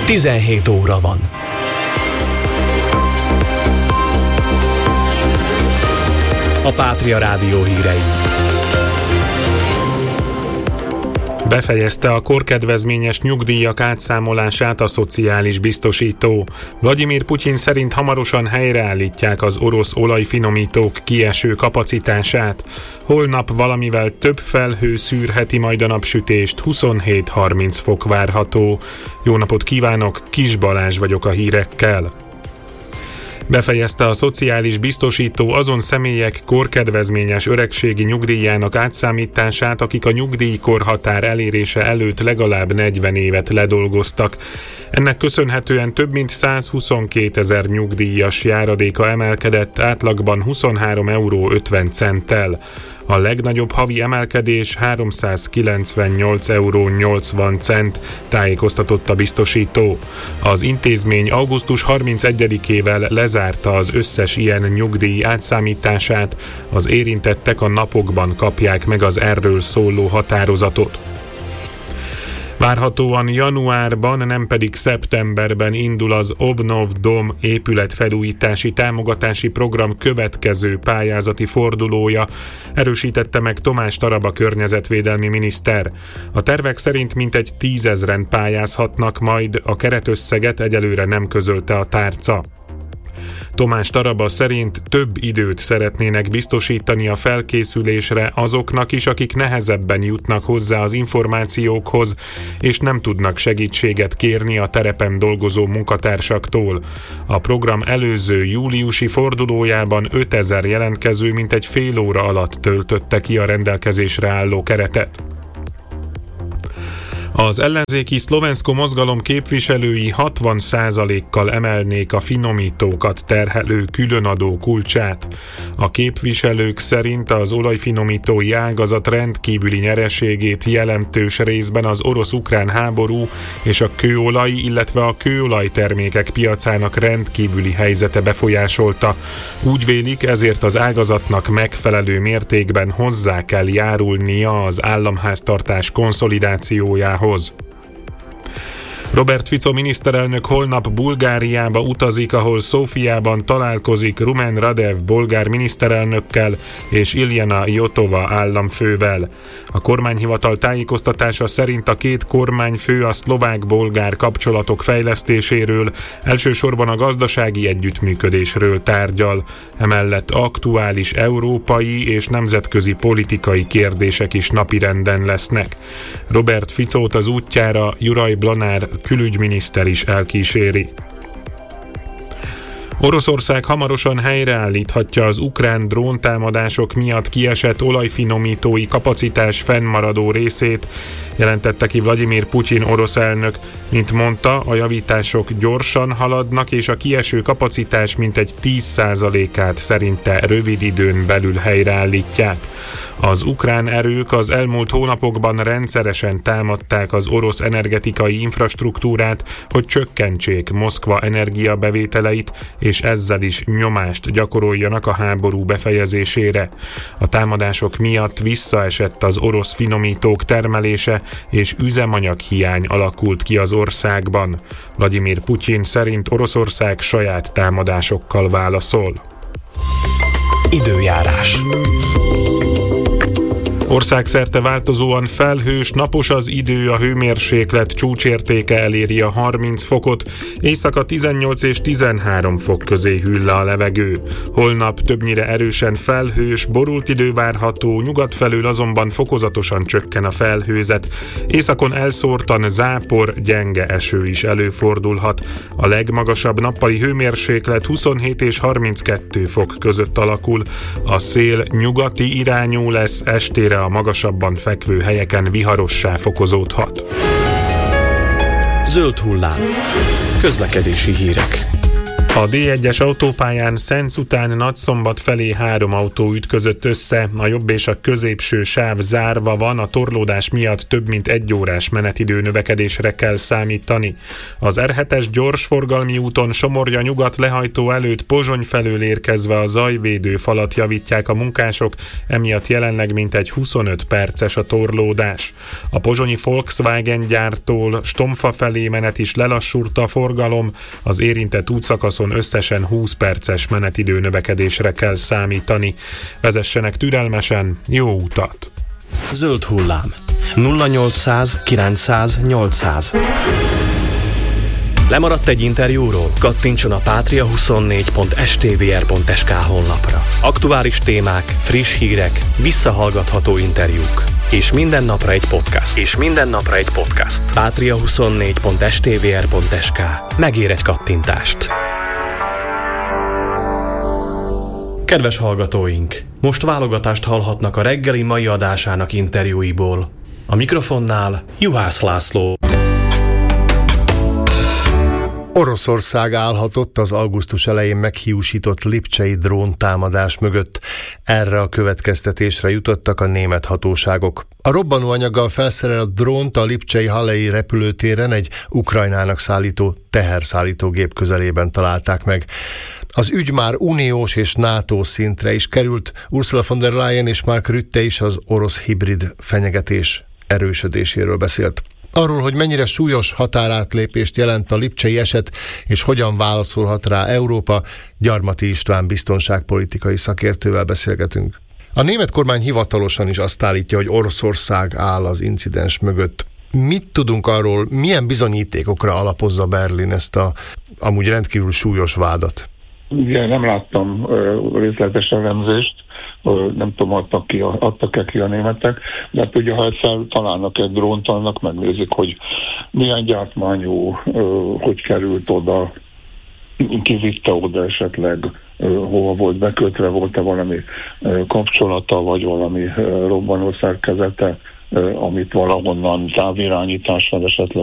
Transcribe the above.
17 óra van. A Pátria Rádió hírei. Befejezte a korkedvezményes nyugdíjak átszámolását a szociális biztosító. Vladimir Putyin szerint hamarosan helyreállítják az orosz olajfinomítók kieső kapacitását. Holnap valamivel több felhő szűrheti majd a napsütést, 27-30 fok várható. Jó napot kívánok, Kis Balázs vagyok a hírekkel. Befejezte a szociális biztosító azon személyek korkedvezményes öregségi nyugdíjának átszámítását, akik a nyugdíjkorhatár elérése előtt legalább 40 évet ledolgoztak. Ennek köszönhetően több mint 122 000 nyugdíjas járadéka emelkedett, átlagban 23,50 €. A legnagyobb havi emelkedés 398,80 €, tájékoztatott a biztosító. Az intézmény augusztus 31-ével lezárta az összes ilyen nyugdíj átszámítását, az érintettek a napokban kapják meg az erről szóló határozatot. Várhatóan januárban, nem pedig szeptemberben indul az Obnov Dom épületfelújítási támogatási program következő pályázati fordulója, erősítette meg Tomás Taraba környezetvédelmi miniszter. A tervek szerint mintegy 10 000-en pályázhatnak, majd a keretösszeget egyelőre nem közölte a tárca. Tomás Taraba szerint több időt szeretnének biztosítani a felkészülésre azoknak is, akik nehezebben jutnak hozzá az információkhoz, és nem tudnak segítséget kérni a terepen dolgozó munkatársaktól. A program előző júliusi fordulójában 5000 jelentkező mintegy fél óra alatt töltötte ki a rendelkezésre álló keretet. Az ellenzéki Szlovenszko mozgalom képviselői 60%-kal emelnék a finomítókat terhelő különadó kulcsát. A képviselők szerint az olajfinomítói ágazat rendkívüli nyereségét jelentős részben az orosz-ukrán háború és a kőolaj, illetve a kőolajtermékek piacának rendkívüli helyzete befolyásolta. Úgy vélik, ezért az ágazatnak megfelelő mértékben hozzá kell járulnia az államháztartás konszolidációjához. Robert Fico miniszterelnök holnap Bulgáriába utazik, ahol Szófiában találkozik Rumen Radev bolgár miniszterelnökkel és Iljana Jotova államfővel. A kormányhivatal tájékoztatása szerint a két kormányfő a szlovák-bolgár kapcsolatok fejlesztéséről, elsősorban a gazdasági együttműködésről tárgyal. Emellett aktuális európai és nemzetközi politikai kérdések is napirenden lesznek. Robert Ficót az útjára Juraj Blanár külügyminiszter is elkíséri. Oroszország hamarosan helyreállíthatja az ukrán dróntámadások miatt kiesett olajfinomítói kapacitás fennmaradó részét, jelentette ki Vladimir Putyin orosz elnök. Mint mondta, a javítások gyorsan haladnak, és a kieső kapacitás mintegy 10%-át szerinte rövid időn belül helyreállítják. Az ukrán erők az elmúlt hónapokban rendszeresen támadták az orosz energetikai infrastruktúrát, hogy csökkentsék Moszkva energiabevételeit, és ezzel is nyomást gyakoroljanak a háború befejezésére. A támadások miatt visszaesett az orosz finomítók termelése, és üzemanyaghiány alakult ki az országban. Vladimir Putyin szerint Oroszország saját támadásokkal válaszol. Időjárás. Országszerte változóan felhős, napos az idő, a hőmérséklet csúcsértéke eléri a 30 fokot, éjszaka 18 és 13 fok közé hűl le a levegő. Holnap többnyire erősen felhős, borult idő várható, nyugat felől azonban fokozatosan csökken a felhőzet. Északon elszórtan zápor, gyenge eső is előfordulhat. A legmagasabb nappali hőmérséklet 27 és 32 fok között alakul. A szél nyugati irányú lesz, estére a magasabban fekvő helyeken viharossá fokozódhat. Zöld hullám. Közlekedési hírek. A D1-es autópályán Szenc után Nagyszombat felé 3 autó ütközött össze, a jobb és a középső sáv zárva van, a torlódás miatt több mint 1 órás menetidő növekedésre kell számítani. Az R7-es gyorsforgalmi úton Somorja nyugat lehajtó előtt Pozsony felől érkezve a zajvédő falat javítják a munkások, emiatt jelenleg mintegy 25 perces a torlódás. A pozsonyi Volkswagen gyártól Stomfa felé menet is lelassult a forgalom, az érintett útszakaszon összesen 20 perces menetidő növekedésre kell számítani. Vezessenek türelmesen, jó utat! Zöld hullám. 0800 900 800. Lemaradt egy interjúról? Kattintson a patria24.stvr.sk honlapra. Aktuális témák, friss hírek, visszahallgatható interjúk. És minden napra egy podcast. Patria24.stvr.sk. Megér egy kattintást. Kedves hallgatóink! Most válogatást hallhatnak a reggeli mai adásának interjúiból. A mikrofonnál Juhász László. Oroszország állhatott az augusztus elején meghiúsított lipcsei dróntámadás mögött. Erre a következtetésre jutottak a német hatóságok. A robbanóanyaggal felszerelt drónt a lipcsei Hallei repülőtéren egy Ukrajnának szállító teherszállítógép közelében találták meg. Az ügy már uniós és NATO szintre is került. Ursula von der Leyen és Mark Rutte is az orosz hibrid fenyegetés erősödéséről beszélt. Arról, hogy mennyire súlyos határátlépést jelent a lipcsei eset, és hogyan válaszolhat rá Európa, Gyarmati István biztonságpolitikai szakértővel beszélgetünk. A német kormány hivatalosan is azt állítja, hogy Oroszország áll az incidens mögött. Mit tudunk arról, milyen bizonyítékokra alapozza Berlin ezt a amúgy rendkívül súlyos vádat? Ugye nem láttam részletes elemzést, nem tudom, adtak-e ki a németek, de hát ugye, ha egyszer találnak egy drónt, annak megnézik, hogy milyen gyártmányú, hogy került oda, ki vitte oda esetleg, hova volt bekötve, volt-e valami kapcsolata, vagy valami robbanószerkezete, amit valahonnan távirányítással esetleg